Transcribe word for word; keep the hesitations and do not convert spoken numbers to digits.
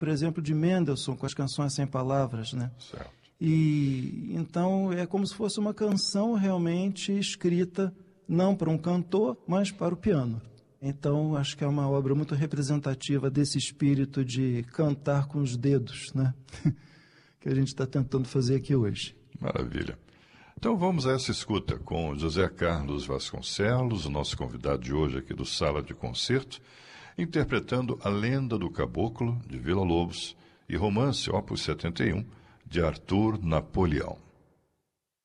por exemplo, de Mendelssohn, com as canções sem palavras, né? Certo. E então é como se fosse uma canção realmente escrita não para um cantor, mas para o piano. Então acho que é uma obra muito representativa desse espírito de cantar com os dedos, né? Que a gente está tentando fazer aqui hoje. Maravilha. Então vamos a essa escuta com José Carlos Vasconcelos, o nosso convidado de hoje aqui do Sala de Concerto, interpretando A Lenda do Caboclo, de Villa-Lobos, e Romance, opus setenta e um, de Arthur Napoleão.